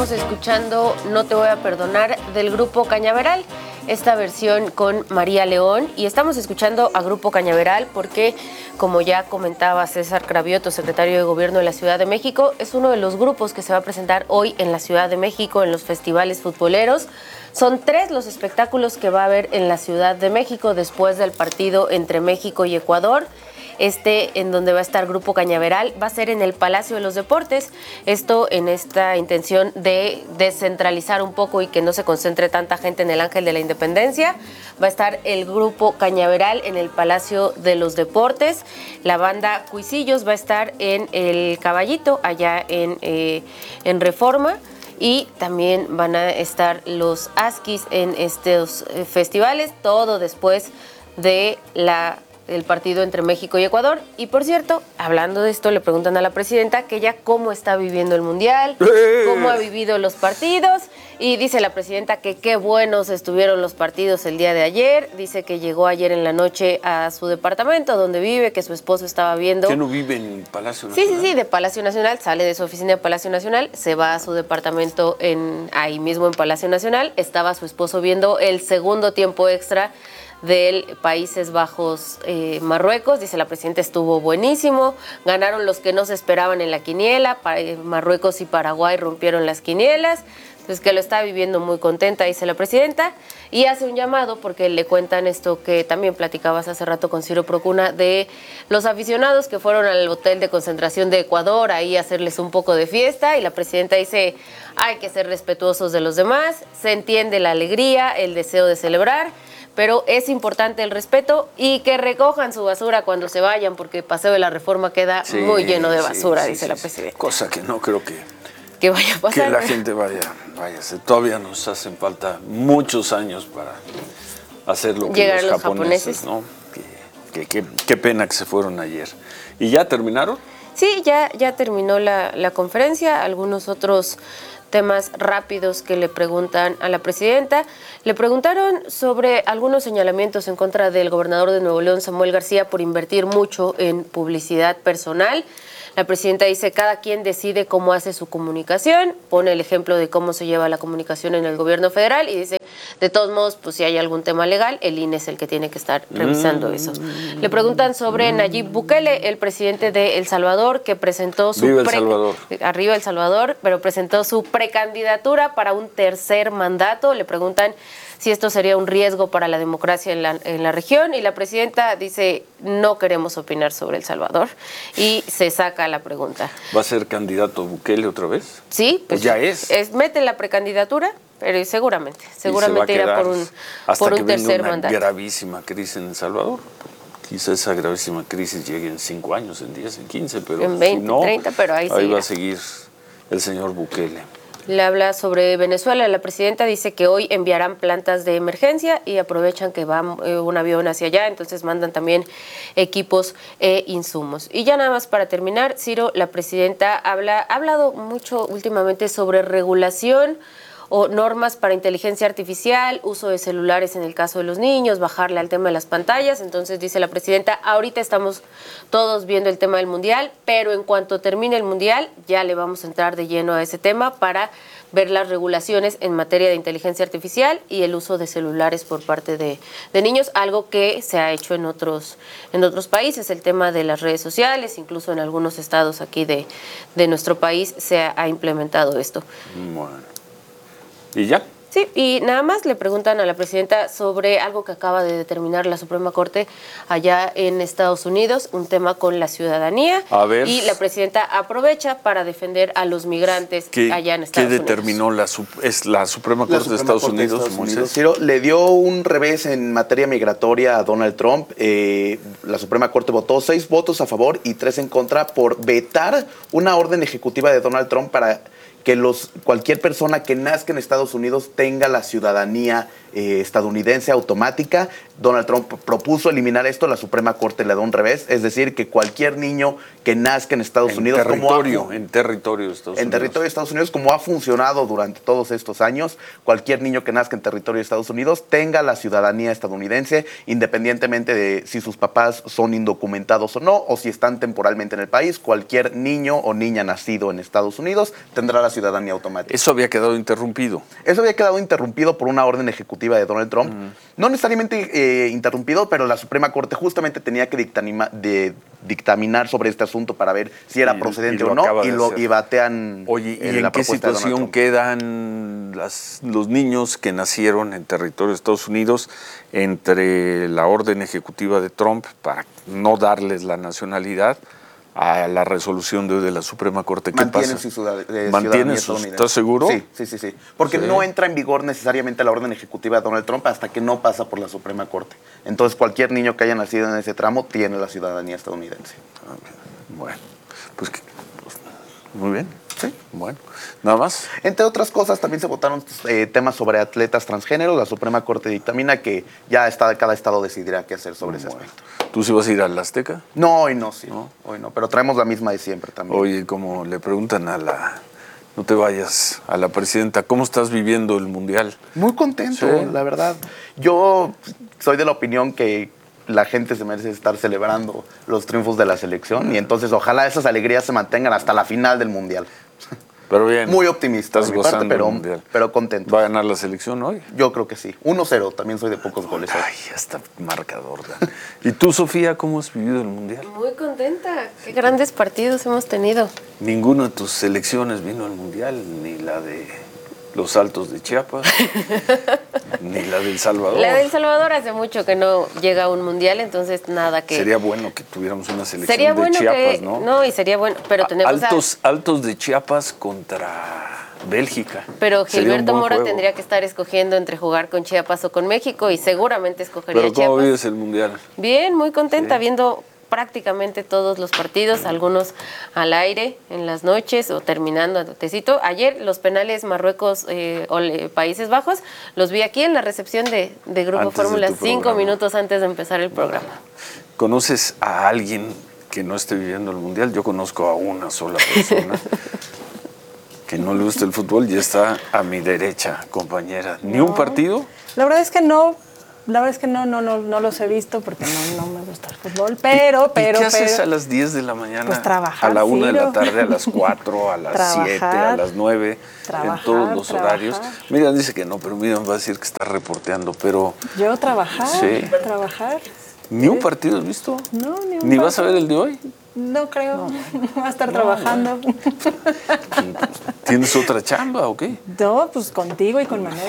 estamos escuchando No te voy a perdonar del Grupo Cañaveral, esta versión con María León, y estamos escuchando a Grupo Cañaveral porque, como ya comentaba César Cravioto, secretario de Gobierno de la Ciudad de México, es uno de los grupos que se va a presentar hoy en la Ciudad de México en los festivales futboleros. Son 3 los espectáculos que va a haber en la Ciudad de México después del partido entre México y Ecuador. En donde va a estar Grupo Cañaveral, va a ser en el Palacio de los Deportes. Esto en esta intención de descentralizar un poco y que no se concentre tanta gente en el Ángel de la Independencia. Va a estar el Grupo Cañaveral en el Palacio de los Deportes. La banda Cuisillos va a estar en el Caballito, allá en Reforma. Y también van a estar los Asquis en estos festivales, todo después de el partido entre México y Ecuador. Y por cierto, hablando de esto, le preguntan a la presidenta que ella cómo está viviendo el Mundial, cómo ha vivido los partidos, y dice la presidenta que qué buenos estuvieron los partidos el día de ayer. Dice que llegó ayer en la noche a su departamento donde vive, que su esposo estaba viendo. ¿Que no vive en Palacio Nacional? Sí, de Palacio Nacional, sale de su oficina de Palacio Nacional, se va a su departamento ahí mismo en Palacio Nacional. Estaba su esposo viendo el segundo tiempo extra del Países Bajos Marruecos. Dice la presidenta, estuvo buenísimo, ganaron los que no se esperaban en la quiniela, Marruecos y Paraguay rompieron las quinielas, entonces que lo está viviendo muy contenta, dice la presidenta, y hace un llamado porque le cuentan esto que también platicabas hace rato con Ciro Procuna, de los aficionados que fueron al hotel de concentración de Ecuador ahí a hacerles un poco de fiesta, y la presidenta dice, hay que ser respetuosos de los demás, se entiende la alegría, el deseo de celebrar, pero es importante el respeto y que recojan su basura cuando se vayan, porque Paseo de la Reforma queda muy lleno de basura, dice la presidenta. Cosa que no creo que vaya a pasar. Que la gente vaya. Todavía nos hacen falta muchos años para hacer lo que llegar los japoneses, ¿no? Qué pena que se fueron ayer. ¿Y ya terminaron? Sí, ya terminó la conferencia. Algunos otros temas rápidos que le preguntan a la presidenta. Le preguntaron sobre algunos señalamientos en contra del gobernador de Nuevo León, Samuel García, por invertir mucho en publicidad personal. La presidenta dice, cada quien decide cómo hace su comunicación, pone el ejemplo de cómo se lleva la comunicación en el gobierno federal y dice, de todos modos, pues si hay algún tema legal, el INE es el que tiene que estar revisando eso. Le preguntan sobre Nayib Bukele, el presidente de El Salvador, que presentó su... ¡Viva El Salvador! Arriba El Salvador, pero presentó su precandidatura para un tercer mandato. Le preguntan si esto sería un riesgo para la democracia en la región, y la presidenta dice, no queremos opinar sobre El Salvador, y se saca la pregunta. ¿Va a ser candidato Bukele otra vez? Sí, pues ya es. Mete la precandidatura, pero seguramente irá por un tercer mandato. Gravísima crisis en El Salvador. Quizás esa gravísima crisis llegue en 5 años, en 10, en 15, pero en 20, si no, 30, pero ahí va a seguir el señor Bukele. Le habla sobre Venezuela. La presidenta dice que hoy enviarán plantas de emergencia y aprovechan que va un avión hacia allá, entonces mandan también equipos e insumos. Y ya nada más para terminar, Ciro, la presidenta ha hablado mucho últimamente sobre regulación o normas para inteligencia artificial, uso de celulares en el caso de los niños, bajarle al tema de las pantallas. Entonces dice la presidenta, ahorita estamos todos viendo el tema del Mundial, pero en cuanto termine el Mundial ya le vamos a entrar de lleno a ese tema para ver las regulaciones en materia de inteligencia artificial y el uso de celulares por parte de niños, algo que se ha hecho en otros países, el tema de las redes sociales, incluso en algunos estados aquí de nuestro país se ha implementado esto. Bueno. ¿Y ya? Sí, y nada más le preguntan a la presidenta sobre algo que acaba de determinar la Suprema Corte allá en Estados Unidos, un tema con la ciudadanía. A ver. Y la presidenta aprovecha para defender a los migrantes allá en Estados Unidos. ¿Qué determinó la Suprema Corte de Estados Unidos? Ciro, le dio un revés en materia migratoria a Donald Trump. La Suprema Corte votó 6 votos a favor y 3 en contra por vetar una orden ejecutiva de Donald Trump para que cualquier persona que nazca en Estados Unidos tenga la ciudadanía estadounidense automática. Donald Trump propuso eliminar esto, la Suprema Corte le da un revés, es decir, que cualquier niño que nazca en Estados Unidos... En territorio de Estados Unidos. En territorio de Estados Unidos, como ha funcionado durante todos estos años, cualquier niño que nazca en territorio de Estados Unidos tenga la ciudadanía estadounidense, independientemente de si sus papás son indocumentados o no, o si están temporalmente en el país. Cualquier niño o niña nacido en Estados Unidos tendrá la ciudadanía automática. Eso había quedado interrumpido. Eso había quedado interrumpido por una orden ejecutiva de Donald Trump. No necesariamente interrumpido, pero la Suprema Corte justamente tenía que dictaminar sobre este asunto para ver si era procedente o no, y batean. Oye, ¿y en qué situación quedan los niños que nacieron en territorio de Estados Unidos entre la orden ejecutiva de Trump para no darles la nacionalidad a la resolución de la Suprema Corte? ¿Qué pasa? ¿Mantienen su ciudadanía? ¿Estás seguro? Sí. Porque no entra en vigor necesariamente la orden ejecutiva de Donald Trump hasta que no pasa por la Suprema Corte. Entonces, cualquier niño que haya nacido en ese tramo tiene la ciudadanía estadounidense. Bueno, pues muy bien. Sí. Bueno, ¿nada más? Entre otras cosas, también se votaron temas sobre atletas transgénero. La Suprema Corte dictamina que ya cada estado decidirá qué hacer sobre ese aspecto. ¿Tú sí vas a ir al Azteca? No, hoy no, hoy no, pero traemos la misma de siempre también. Oye, como le preguntan no te vayas, a la presidenta, ¿cómo estás viviendo el Mundial? Muy contento, la verdad. Yo soy de la opinión que la gente se merece estar celebrando los triunfos de la selección y entonces ojalá esas alegrías se mantengan hasta la final del Mundial. Pero bien. Muy optimista, estás gozando el Mundial. Pero contento. ¿Va a ganar la selección hoy? Yo creo que sí. 1-0, también soy de pocos goles. Ay, hasta marcador. ¿Y tú, Sofía, cómo has vivido el Mundial? Muy contenta. Qué grandes partidos hemos tenido. Ninguna de tus selecciones vino al Mundial, ni la de los Altos de Chiapas, ni la del Salvador. La del Salvador hace mucho que no llega a un Mundial, entonces nada que... Sería bueno que tuviéramos una selección de Chiapas, ¿no? No, y sería bueno, pero tenemos... Altos de Chiapas contra Bélgica. Pero Gilberto Mora tendría que estar escogiendo entre jugar con Chiapas o con México y seguramente escogería Chiapas. ¿Pero cómo vives el Mundial? Bien, muy contenta, viendo prácticamente todos los partidos, algunos al aire en las noches o terminando a tecito. Ayer los penales Marruecos o Países Bajos los vi aquí en la recepción de Grupo Fórmula 5 minutos antes de empezar el programa. ¿Conoces a alguien que no esté viviendo el Mundial? Yo conozco a una sola persona que no le gusta el fútbol y está a mi derecha, compañera. ¿Ni un partido? La verdad es que no. La verdad es que no los he visto porque no me gusta el fútbol, pero... ¿Qué haces a las 10 de la mañana? Pues trabajar, a la 1 de la tarde, a las 4, a las 7, a las 9, en todos los horarios. Miriam dice que no, pero Miriam va a decir que está reporteando, pero... ¿Yo trabajar? Sí. ¿Trabajar? ¿Ni un partido has visto? No, ni un ¿Ni vas a ver el de hoy? No creo, va a estar trabajando. ¿Tienes otra chamba o qué? No, pues contigo y con Manuel.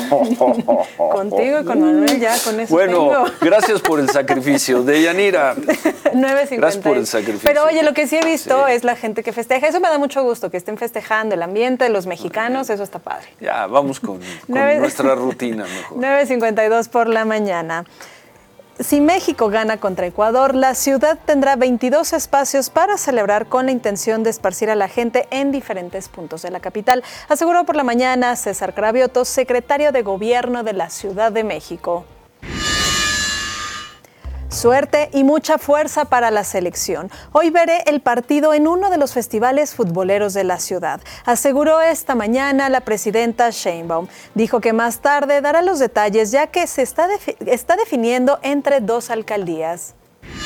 Contigo y con Manuel, ya con eso tengo. Gracias por el sacrificio. Deyanira. 9:50. Gracias por el sacrificio. Pero oye, lo que sí he visto es la gente que festeja. Eso me da mucho gusto, que estén festejando el ambiente de los mexicanos, eso está padre. Ya, vamos con nuestra rutina mejor. 9:52 por la mañana. Si México gana contra Ecuador, la ciudad tendrá 22 espacios para celebrar con la intención de esparcir a la gente en diferentes puntos de la capital, aseguró por la mañana César Cravioto, secretario de Gobierno de la Ciudad de México. Suerte y mucha fuerza para la selección. Hoy veré el partido en uno de los festivales futboleros de la ciudad, aseguró esta mañana la presidenta Sheinbaum. Dijo que más tarde dará los detalles ya que se está definiendo entre dos alcaldías.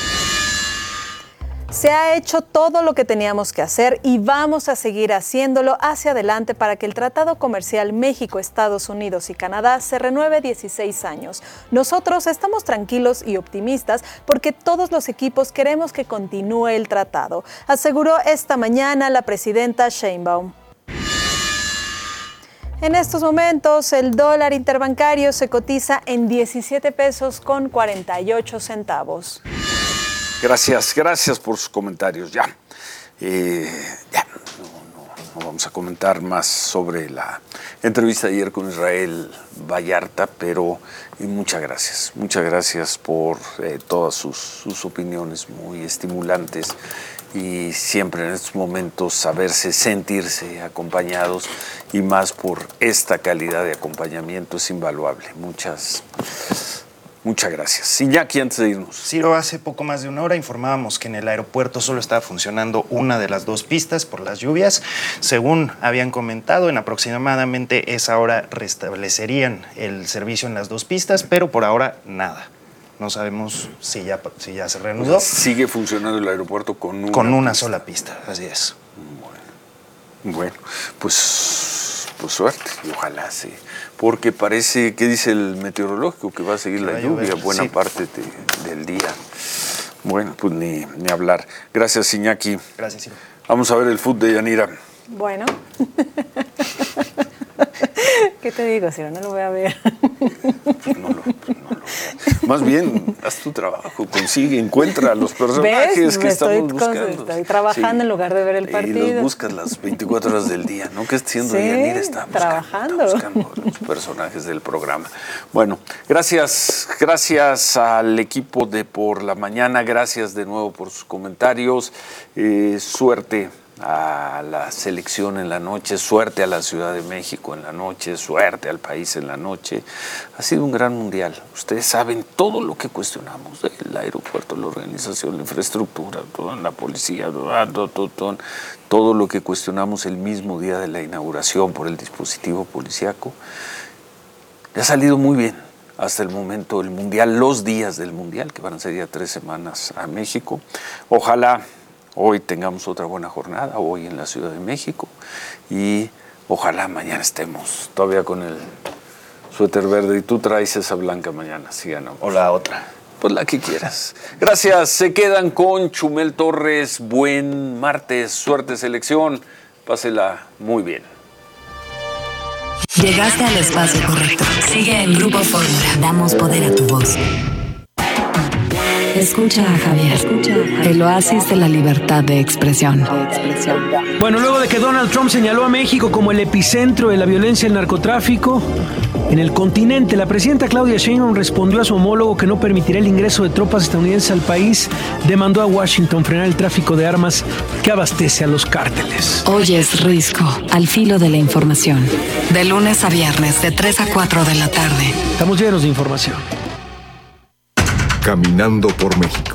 Se ha hecho todo lo que teníamos que hacer y vamos a seguir haciéndolo hacia adelante para que el Tratado Comercial México, Estados Unidos y Canadá se renueve 16 años. Nosotros estamos tranquilos y optimistas porque todos los equipos queremos que continúe el tratado, aseguró esta mañana la presidenta Sheinbaum. En estos momentos, el dólar interbancario se cotiza en 17 pesos con 48 centavos. Gracias por sus comentarios. No vamos a comentar más sobre la entrevista de ayer con Israel Vallarta, pero muchas gracias por todas sus opiniones muy estimulantes y siempre en estos momentos saberse, sentirse acompañados y más por esta calidad de acompañamiento es invaluable. Muchas gracias. Iñaki, antes de irnos. Ciro, hace poco más de una hora informábamos que en el aeropuerto solo estaba funcionando una de las dos pistas por las lluvias. Según habían comentado, en aproximadamente esa hora restablecerían el servicio en las dos pistas, pero por ahora nada. No sabemos si ya se reanudó. Sigue funcionando el aeropuerto con una sola pista, así es. Bueno, pues suerte y ojalá sí. Porque parece, ¿qué dice el meteorológico? Que va a seguir la lluvia buena parte del día. Bueno, pues ni hablar. Gracias, Iñaki. Gracias, Ciro. Vamos a ver el fútbol de Yanira. Bueno. ¿Qué te digo, Ciro? No lo voy a ver. Pues no lo Más bien, haz tu trabajo, encuentra a los personajes que estamos buscando. Estoy trabajando en lugar de ver el partido. Y los buscas las 24 horas del día, ¿no? ¿Qué está haciendo Yanira? Está buscando los personajes del programa. Bueno, gracias al equipo de Por la Mañana, gracias de nuevo por sus comentarios, suerte a la selección en la noche, suerte a la Ciudad de México en la noche, suerte al país en la noche. Ha sido un gran mundial. Ustedes saben todo lo que cuestionamos, el aeropuerto, la organización, la infraestructura, la policía, todo lo que cuestionamos el mismo día de la inauguración por el dispositivo policíaco. Le ha salido muy bien hasta el momento el mundial, los días del mundial, que van a ser ya 3 semanas a México. Ojalá hoy tengamos otra buena jornada, hoy en la Ciudad de México, y ojalá mañana estemos todavía con el suéter verde y tú traes esa blanca mañana, ¿sí o no? O la otra. Pues la que quieras. Gracias, se quedan con Chumel Torres. Buen martes, suerte selección, pásela muy bien. Llegaste al espacio correcto. Sigue en Grupo Fórmula. Damos poder a tu voz. Escucha a Javier, el oasis de la libertad de expresión. Bueno, luego de que Donald Trump señaló a México como el epicentro de la violencia y el narcotráfico en el continente, la presidenta Claudia Sheinbaum respondió a su homólogo que no permitirá el ingreso de tropas estadounidenses al país. Demandó a Washington frenar el tráfico de armas que abastece a los cárteles. Hoy es Risco, al filo de la información. De lunes a viernes, de 3 a 4 de la tarde. Estamos llenos de información. Caminando por México.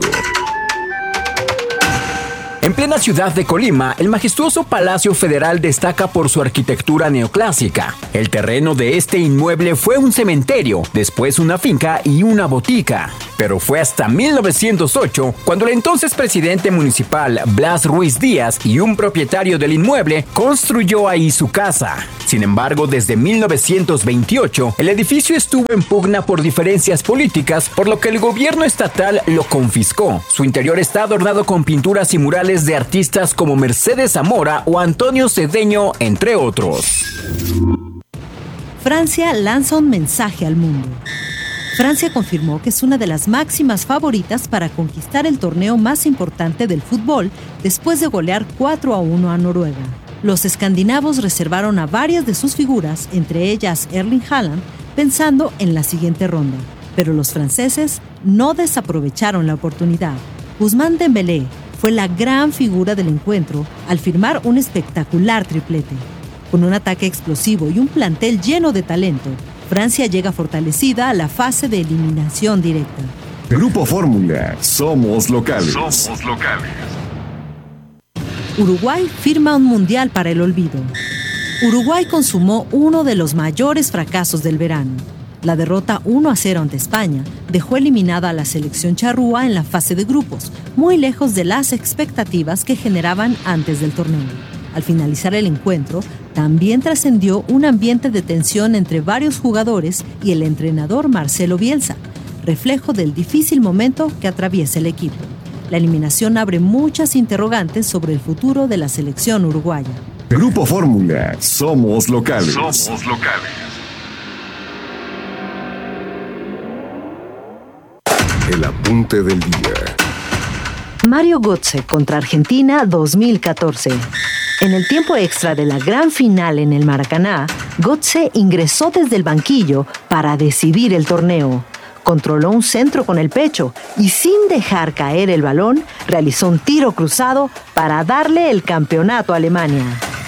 En plena ciudad de Colima, el majestuoso Palacio Federal destaca por su arquitectura neoclásica. El terreno de este inmueble fue un cementerio, después una finca y una botica. Pero fue hasta 1908 cuando el entonces presidente municipal Blas Ruiz Díaz y un propietario del inmueble construyó ahí su casa. Sin embargo, desde 1928, el edificio estuvo en pugna por diferencias políticas, por lo que el gobierno estatal lo confiscó. Su interior está adornado con pinturas y murales de artistas como Mercedes Zamora o Antonio Cedeño, entre otros. Francia lanza un mensaje al mundo. Francia confirmó que es una de las máximas favoritas para conquistar el torneo más importante del fútbol después de golear 4-1 a Noruega. Los escandinavos reservaron a varias de sus figuras, entre ellas Erling Haaland, pensando en la siguiente ronda. Pero los franceses no desaprovecharon la oportunidad. Ousmane Dembélé fue la gran figura del encuentro al firmar un espectacular triplete. Con un ataque explosivo y un plantel lleno de talento, Francia llega fortalecida a la fase de eliminación directa. Grupo Fórmula, somos locales. Uruguay firma un mundial para el olvido. Uruguay consumó uno de los mayores fracasos del verano. La derrota 1-0 ante España dejó eliminada a la selección charrúa en la fase de grupos, muy lejos de las expectativas que generaban antes del torneo. Al finalizar el encuentro, también trascendió un ambiente de tensión entre varios jugadores y el entrenador Marcelo Bielsa, reflejo del difícil momento que atraviesa el equipo. La eliminación abre muchas interrogantes sobre el futuro de la selección uruguaya. Grupo Fórmula, somos locales. El apunte del día. Mario Götze contra Argentina 2014. En el tiempo extra de la gran final en el Maracaná, Götze ingresó desde el banquillo para decidir el torneo. controló un centro con el pecho y sin dejar caer el balón, realizó un tiro cruzado para darle el campeonato a Alemania.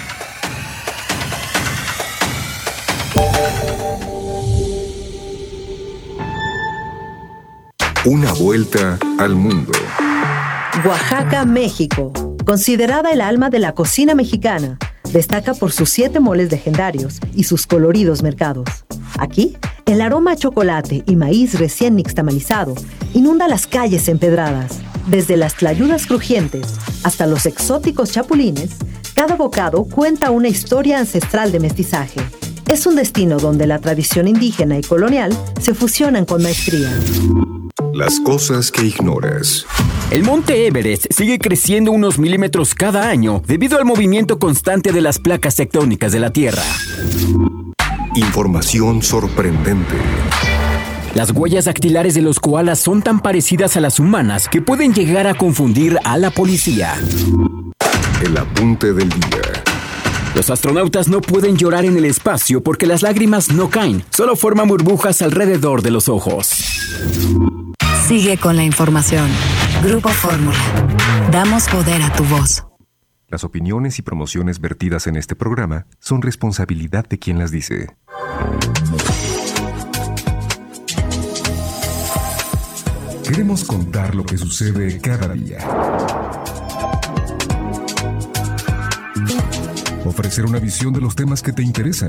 Una vuelta al mundo. Oaxaca, México. Considerada el alma de la cocina mexicana, destaca por sus 7 moles legendarios y sus coloridos mercados. Aquí, el aroma a chocolate y maíz recién nixtamalizado inunda las calles empedradas. Desde las tlayudas crujientes hasta los exóticos chapulines, cada bocado cuenta una historia ancestral de mestizaje. Es un destino donde la tradición indígena y colonial se fusionan con maestría. Las cosas que ignoras. El monte Everest sigue creciendo unos milímetros cada año debido al movimiento constante de las placas tectónicas de la Tierra. Información sorprendente. Las huellas dactilares de los koalas son tan parecidas a las humanas que pueden llegar a confundir a la policía. El apunte del día. Los astronautas no pueden llorar en el espacio porque las lágrimas no caen, solo forman burbujas alrededor de los ojos. Sigue con la información. Grupo Fórmula. Damos poder a tu voz. Las opiniones y promociones vertidas en este programa son responsabilidad de quien las dice. Queremos contar lo que sucede cada día. Ofrecer una visión de los temas que te interesan.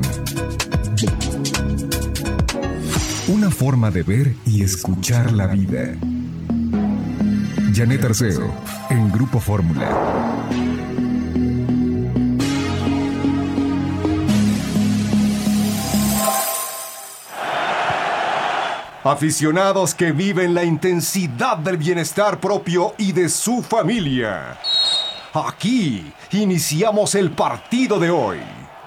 Una forma de ver y escuchar la vida. Janet Arceo, en Grupo Fórmula. Aficionados que viven la intensidad del bienestar propio y de su familia. Aquí iniciamos el partido de hoy.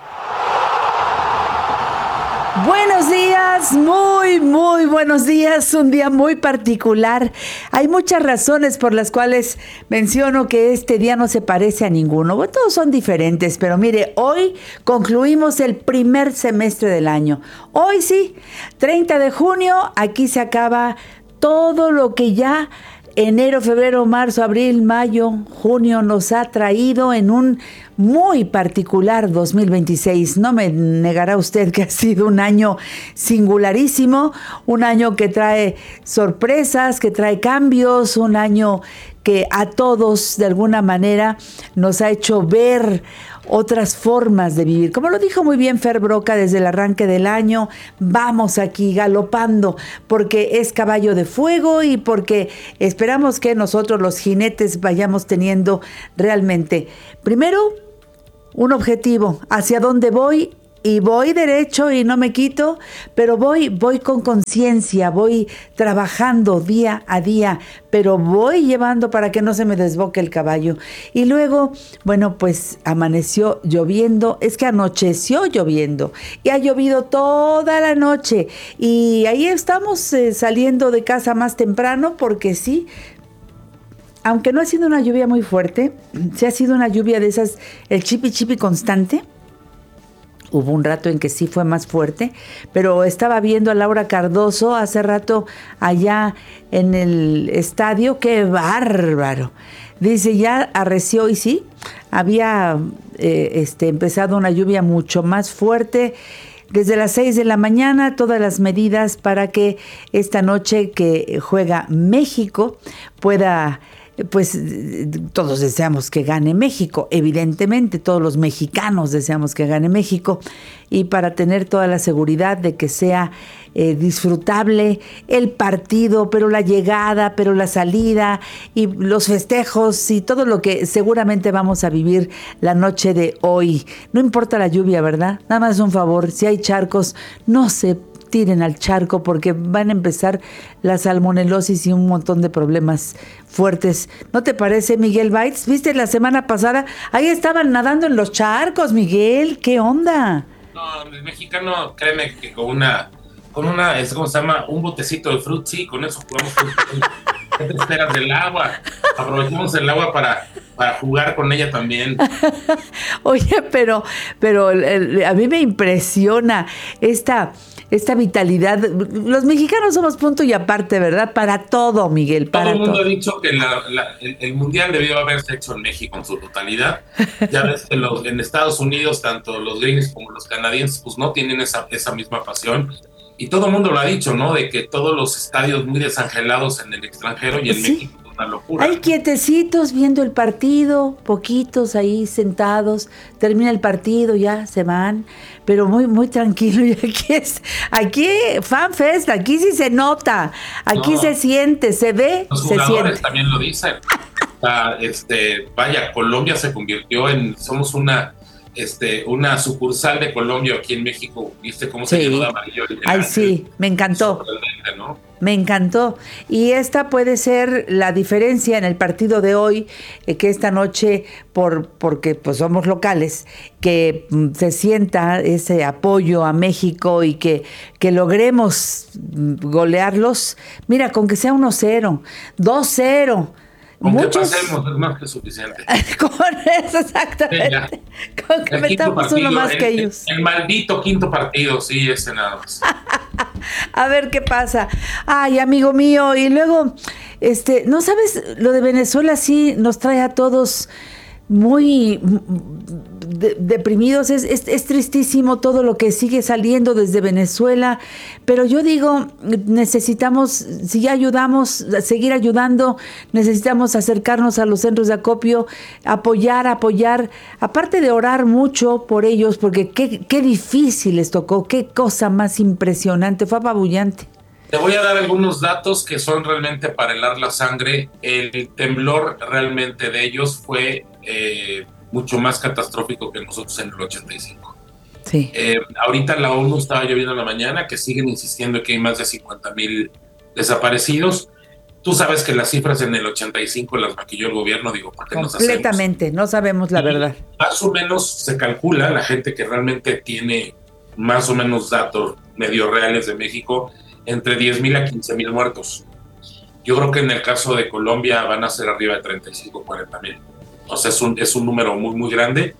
Buenos días, muy buenos días, un día muy particular. Hay muchas razones por las cuales menciono que este día no se parece a ninguno. Bueno, todos son diferentes, pero mire, hoy concluimos el primer semestre del año. Hoy sí, 30 de junio, aquí se acaba todo lo que ya enero, febrero, marzo, abril, mayo, junio nos ha traído en un muy particular 2026. No me negará usted que ha sido un año singularísimo, un año que trae sorpresas, que trae cambios, un año que a todos de alguna manera nos ha hecho ver otras formas de vivir. Como lo dijo muy bien Fer Broca desde el arranque del año, vamos aquí galopando porque es caballo de fuego y porque esperamos que nosotros los jinetes vayamos teniendo realmente, primero, un objetivo, hacia dónde voy. Y voy derecho y no me quito, pero voy con conciencia, voy trabajando día a día, pero voy llevando para que no se me desboque el caballo. Y luego, bueno, pues amaneció lloviendo, es que anocheció lloviendo y ha llovido toda la noche. Y ahí estamos saliendo de casa más temprano porque sí, aunque no ha sido una lluvia muy fuerte, sí ha sido una lluvia de esas, el chipi chipi constante. Hubo un rato en que sí fue más fuerte, pero estaba viendo a Laura Cardoso hace rato allá en el estadio. ¡Qué bárbaro! Dice, ya arreció y sí, había empezado una lluvia mucho más fuerte. Desde las 6 de la mañana, todas las medidas para que esta noche que juega México pueda... Pues todos deseamos que gane México, evidentemente todos los mexicanos deseamos que gane México, y para tener toda la seguridad de que sea disfrutable el partido, pero la llegada, pero la salida y los festejos y todo lo que seguramente vamos a vivir la noche de hoy. No importa la lluvia, ¿verdad? Nada más un favor, si hay charcos, no se tiren al charco porque van a empezar la salmonelosis y un montón de problemas fuertes. ¿No te parece, Miguel Baitz? ¿Viste la semana pasada? Ahí estaban nadando en los charcos, Miguel. ¿Qué onda? No, el mexicano, créeme que con una ¿cómo se llama? Un botecito de frutzi, con eso jugamos. ¿Qué te esperas del agua? Aprovechamos el agua para jugar con ella también. Oye, pero a mí me impresiona esta vitalidad. Los mexicanos somos punto y aparte, ¿verdad? Para todo, Miguel, para todo. Todo el mundo ha dicho que el Mundial debió haberse hecho en México en su totalidad. Ya ves que en Estados Unidos, tanto los gringos como los canadienses, pues no tienen esa misma pasión. Y todo el mundo lo ha dicho, ¿no? De que todos los estadios muy desangelados en el extranjero y en México es una locura. Hay quietecitos viendo el partido, poquitos ahí sentados, termina el partido, ya se van, pero muy, muy tranquilo. Y aquí FanFest, aquí sí se nota, aquí se siente, se ve, los se siente. Los jugadores también lo dicen. Vaya, Colombia se convirtió somos una sucursal de Colombia aquí en México. ¿Viste cómo se llenó de amarillo? Ay, sí, me encantó. ¿No? Me encantó. Y esta puede ser la diferencia en el partido de hoy, que esta noche, porque pues somos locales, que se sienta ese apoyo a México y que logremos golearlos. Mira, con que sea 1-0, 2-0. Con que pasemos es más que suficiente. Con eso, exactamente. Con que metamos uno más que ellos. El maldito quinto partido, sí, ese nada más. A ver qué pasa. Ay, amigo mío, y luego, ¿no sabes? Lo de Venezuela sí nos trae a todos muy deprimidos. Es tristísimo todo lo que sigue saliendo desde Venezuela, pero yo digo, necesitamos, si ya ayudamos, seguir ayudando, necesitamos acercarnos a los centros de acopio, apoyar, aparte de orar mucho por ellos, porque qué difícil les tocó, qué cosa más impresionante, fue apabullante. Te voy a dar algunos datos que son realmente para helar la sangre. El temblor realmente de ellos fue mucho más catastrófico que nosotros en el 85. Sí. Ahorita la ONU estaba lloviendo en la mañana, que siguen insistiendo que hay más de 50,000 desaparecidos. Tú sabes que las cifras en el 85 las maquilló el gobierno, digo, porque completamente, no sabemos la verdad. Más o menos se calcula, la gente que realmente tiene más o menos datos medio reales de México, entre 10,000 a 15,000 muertos. Yo creo que en el caso de Colombia van a ser arriba de 35, 40,000. O sea, es un número muy, muy grande.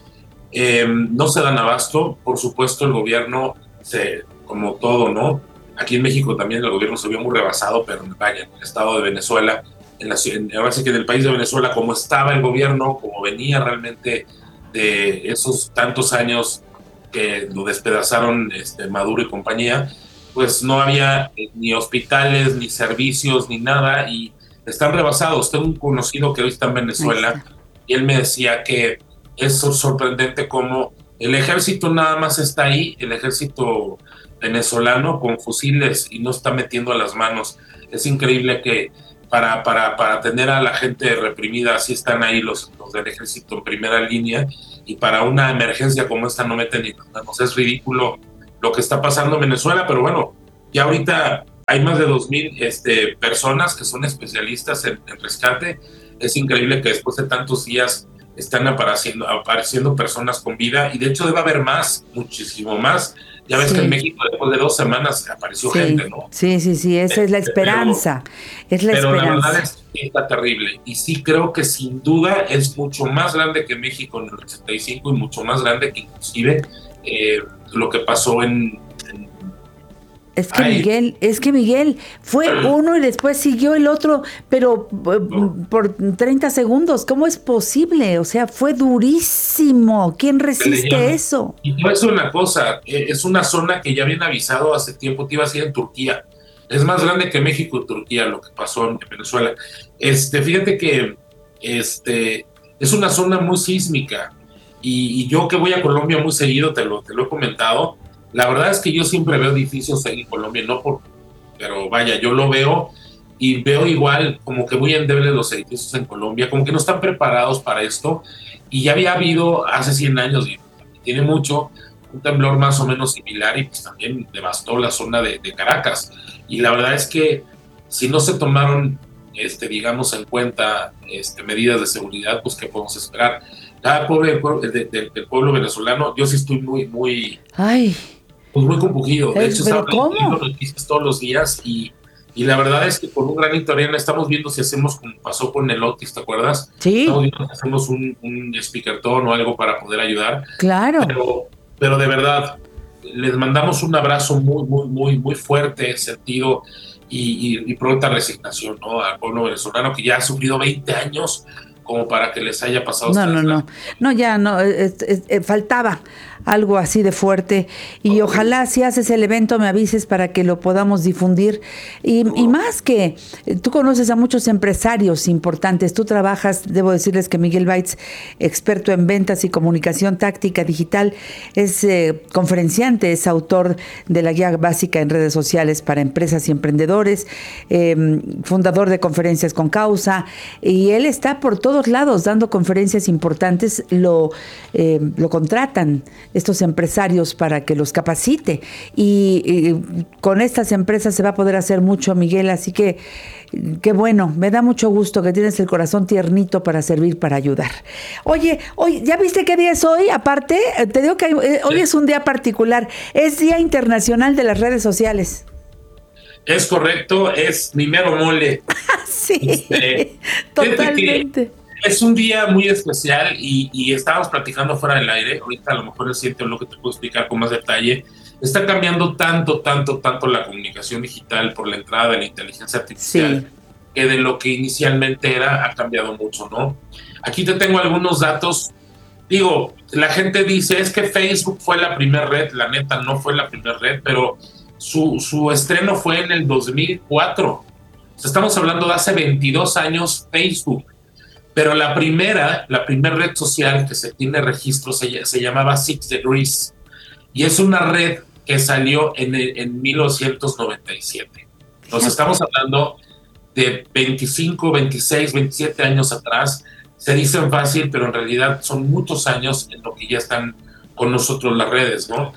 No se dan abasto. Por supuesto, el gobierno, como todo, ¿no? Aquí en México también el gobierno se vio muy rebasado, pero vaya, en el estado de Venezuela, ahora sí que en el país de Venezuela, como estaba el gobierno, como venía realmente de esos tantos años que lo despedazaron Maduro y compañía, pues no había ni hospitales, ni servicios, ni nada, y están rebasados. Tengo un conocido que hoy está en Venezuela, y él me decía que es sorprendente cómo el ejército nada más está ahí, el ejército venezolano con fusiles, y no está metiendo las manos. Es increíble que para tener a la gente reprimida, así están ahí los del ejército en primera línea, y para una emergencia como esta no meten ni las manos. Es ridículo lo que está pasando en Venezuela, pero bueno, ya ahorita hay más de 2,000 personas que son especialistas en rescate. Es increíble que después de tantos días están apareciendo personas con vida, y de hecho debe haber más, muchísimo más. Ya ves que en México después de 2 semanas apareció gente, ¿no? Sí, esa es la esperanza. Pero la verdad es que está terrible, y sí creo que sin duda es mucho más grande que México en el 85 y mucho más grande que inclusive lo que pasó en Es que Miguel fue uno y después siguió el otro, pero por 30 segundos. ¿Cómo es posible? O sea, fue durísimo. ¿Quién resiste eso? Y te voy a decir una cosa, es una zona que ya habían avisado hace tiempo, te iba a decir en Turquía. Es más grande que México y Turquía lo que pasó en Venezuela. Fíjate que es una zona muy sísmica, y yo que voy a Colombia muy seguido, te lo he comentado. La verdad es que yo siempre veo edificios en Colombia, pero vaya, yo lo veo y veo igual como que muy endebles los edificios en Colombia, como que no están preparados para esto, y ya había habido hace 100 años, y tiene mucho, un temblor más o menos similar, y pues también devastó la zona de Caracas, y la verdad es que si no se tomaron, digamos, en cuenta medidas de seguridad, pues ¿qué podemos esperar? Cada del pueblo venezolano, yo sí estoy muy... Ay... Pues muy compungido. De hecho, ¿pero cómo? noticias todos los días, y Y la verdad es que con un granito de arena estamos viendo si hacemos como pasó con el Otis, ¿te acuerdas? Sí. Estamos viendo si hacemos un speakertón o algo para poder ayudar. Claro. Pero de verdad, les mandamos un abrazo muy fuerte, sentido y pronta resignación, ¿no? Al pueblo venezolano que ya ha sufrido 20 años como para que les haya pasado. Faltaba algo así de fuerte, y ojalá si haces el evento me avises para que lo podamos difundir, y más que tú conoces a muchos empresarios importantes, tú trabajas, debo decirles que Miguel Baitz, experto en ventas y comunicación táctica digital, es conferenciante, es autor de la guía básica en redes sociales para empresas y emprendedores, fundador de Conferencias con Causa, y él está por todos lados dando conferencias importantes, lo contratan estos empresarios para que los capacite, y con estas empresas se va a poder hacer mucho, Miguel, así que qué bueno, me da mucho gusto que tienes el corazón tiernito para servir, para ayudar. Oye, ¿ya viste qué día es hoy? Aparte, te digo que hoy es un día particular, es Día Internacional de las Redes Sociales. Es correcto, es mi mero mole. Sí, totalmente. Es un día muy especial y estábamos platicando fuera del aire. Ahorita a lo mejor el siguiente bloque te puedo explicar con más detalle. Está cambiando tanto la comunicación digital por la entrada de la inteligencia artificial, que de lo que inicialmente era ha cambiado mucho, ¿no? Aquí te tengo algunos datos. Digo, la gente dice, es que Facebook fue la primera red. La neta, no fue la primera red, pero su estreno fue en el 2004. O sea, estamos hablando de hace 22 años Facebook. Pero la primera red social que se tiene registro se llamaba 6 Degrees, y es una red que salió en 1997. Entonces estamos hablando de 25, 26, 27 años atrás. Se dicen fácil, pero en realidad son muchos años en lo que ya están con nosotros las redes, ¿no?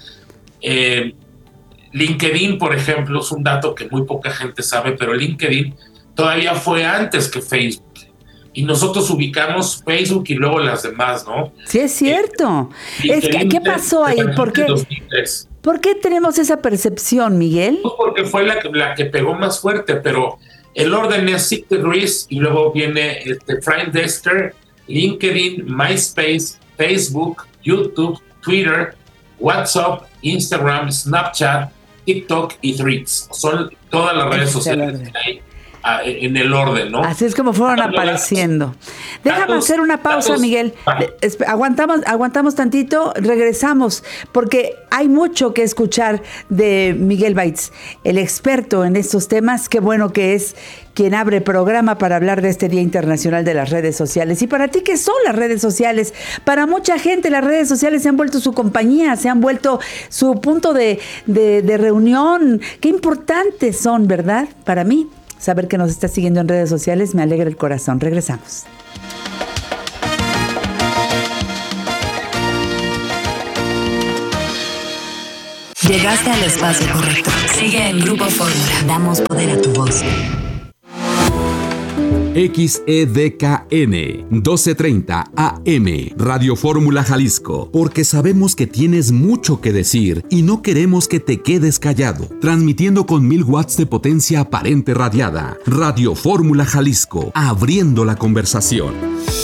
LinkedIn, por ejemplo, es un dato que muy poca gente sabe, pero LinkedIn todavía fue antes que Facebook. Y nosotros ubicamos Facebook y luego las demás, ¿no? Sí, es cierto. ¿Qué pasó ahí? ¿Por qué tenemos esa percepción, Miguel? Pues porque fue la que pegó más fuerte, pero el orden es 6 Degrees y luego viene Friendster, LinkedIn, MySpace, Facebook, YouTube, Twitter, WhatsApp, Instagram, Snapchat, TikTok y Threads. Son todas las redes sociales que hay en el orden, ¿no? Así es como fueron apareciendo. Déjame hacer una pausa, Miguel. Aguantamos tantito, regresamos, porque hay mucho que escuchar de Miguel Baitz, el experto en estos temas. Qué bueno que es quien abre programa para hablar de este Día Internacional de las Redes Sociales. Y para ti, ¿qué son las redes sociales? Para mucha gente, las redes sociales se han vuelto su compañía, se han vuelto su punto de reunión. Qué importantes son, ¿verdad? Para mí, saber que nos está siguiendo en redes sociales me alegra el corazón. Regresamos. Llegaste al espacio correcto. Sigue en Grupo Fórmula. Damos poder a tu voz. XEDKN 1230 AM Radio Fórmula Jalisco, porque sabemos que tienes mucho que decir y no queremos que te quedes callado. Transmitiendo con 1000 watts de potencia aparente radiada. Radio Fórmula Jalisco, abriendo la conversación.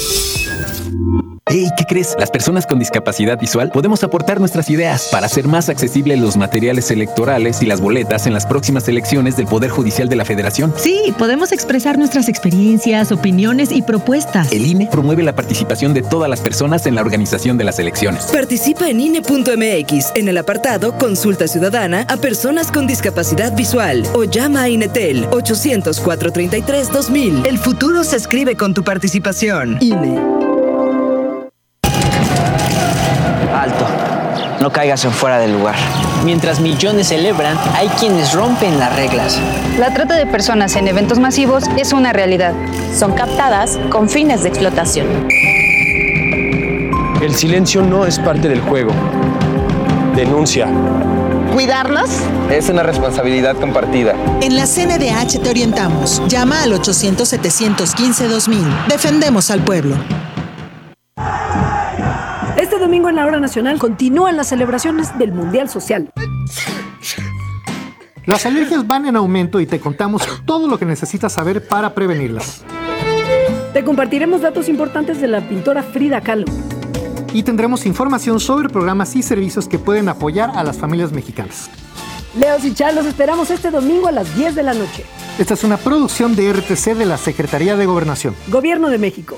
Hey, ¿qué crees? Las personas con discapacidad visual podemos aportar nuestras ideas para hacer más accesibles los materiales electorales y las boletas en las próximas elecciones del Poder Judicial de la Federación. Sí, podemos expresar nuestras experiencias, opiniones y propuestas. El INE promueve la participación de todas las personas en la organización de las elecciones. Participa en INE.mx en el apartado Consulta Ciudadana a personas con discapacidad visual o llama a INETEL 800-433-2000. El futuro se escribe con tu participación. INE. Alto, no caigas en fuera del lugar. Mientras millones celebran, hay quienes rompen las reglas. La trata de personas en eventos masivos es una realidad. Son captadas con fines de explotación. El silencio no es parte del juego. Denuncia. ¿Cuidarlas? Es una responsabilidad compartida. En la CNDH te orientamos. Llama al 800-715-2000. Defendemos al pueblo. Este domingo en la Hora Nacional continúan las celebraciones del Mundial Social. Las alergias van en aumento y te contamos todo lo que necesitas saber para prevenirlas. Te compartiremos datos importantes de la pintora Frida Kahlo. Y tendremos información sobre programas y servicios que pueden apoyar a las familias mexicanas. Leos y Char, los esperamos este domingo a las 10 de la noche. Esta es una producción de RTC de la Secretaría de Gobernación. Gobierno de México.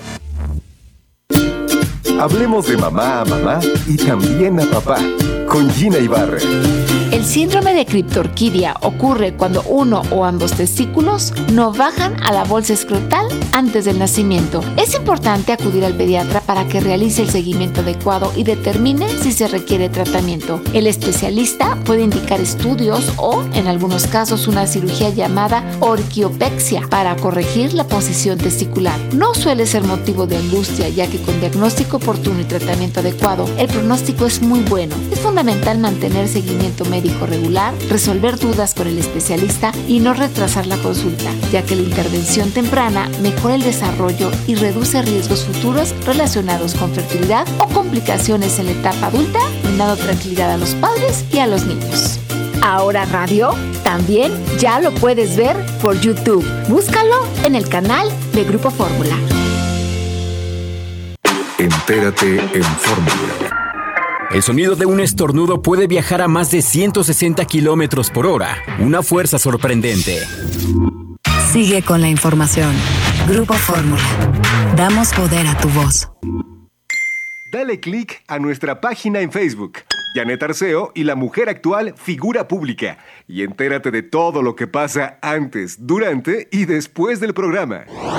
Hablemos de mamá a mamá y también a papá, con Gina Ibarra. El síndrome de criptorquidia ocurre cuando uno o ambos testículos no bajan a la bolsa escrotal antes del nacimiento. Es importante acudir al pediatra para que realice el seguimiento adecuado y determine si se requiere tratamiento. El especialista puede indicar estudios o, en algunos casos, una cirugía llamada orquiopexia para corregir la posición testicular. No suele ser motivo de angustia, ya que con diagnóstico oportuno y tratamiento adecuado, el pronóstico es muy bueno. Es fundamental mantener seguimiento médico regular, resolver dudas con el especialista y no retrasar la consulta, ya que la intervención temprana mejora el desarrollo y reduce riesgos futuros relacionados con fertilidad o complicaciones en la etapa adulta, dando tranquilidad a los padres y a los niños. Ahora Radio también ya lo puedes ver por YouTube. Búscalo en el canal de Grupo Fórmula. Entérate en Fórmula. El sonido de un estornudo puede viajar a más de 160 kilómetros por hora. Una fuerza sorprendente. Sigue con la información. Grupo Fórmula. Damos poder a tu voz. Dale click a nuestra página en Facebook. Janet Arceo y la mujer actual figura pública. Y entérate de todo lo que pasa antes, durante y después del programa.